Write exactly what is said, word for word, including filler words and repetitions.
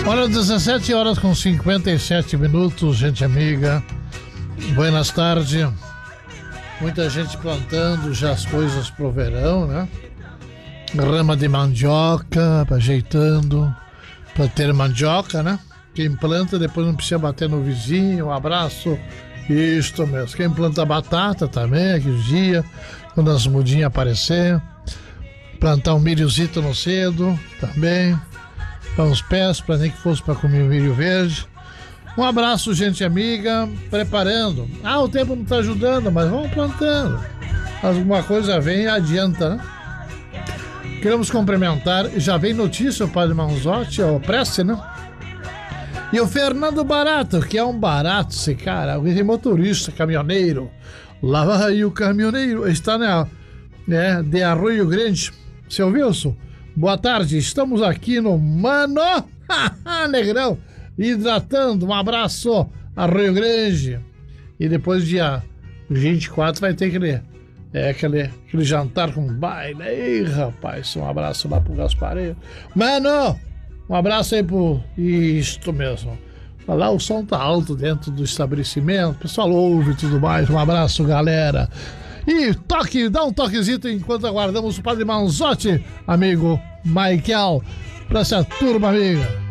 Olha, dezessete horas com cinquenta e sete minutos, gente amiga. Buenas tardes. Muita gente plantando já as coisas pro verão, né? Rama de mandioca, ajeitando para ter mandioca, né? Quem planta depois não precisa bater no vizinho. Um abraço. Isto mesmo. Quem planta batata também, aqui os dias, quando as mudinhas aparecer. Plantar um milhozito no cedo também. Para os pés, para nem que fosse para comer o milho verde. Um abraço, gente amiga. Preparando. Ah, o tempo não está ajudando, mas vamos plantando. Alguma coisa vem e adianta, né? Queremos cumprimentar. Já vem notícia, o Padre Manzotti, o Prece, né? E o Fernando Barato, que é um barato esse cara. Ele é motorista, caminhoneiro. Lá vai o caminhoneiro. Está, né, né, de Arroio Grande. Seu Wilson, boa tarde. Estamos aqui no Mano Negrão, hidratando. Um abraço, Arroio Grande. E depois, dia vinte e quatro, vai ter aquele, é, aquele, aquele jantar com baile. Ei, rapaz, um abraço lá pro Gaspareiro. Mano, um abraço aí pro... Isto mesmo. Lá o som tá alto dentro do estabelecimento. O pessoal ouve e tudo mais. Um abraço, galera. E toque, dá um toquezito enquanto aguardamos o Padre Manzotti, amigo Michael, pra essa turma amiga.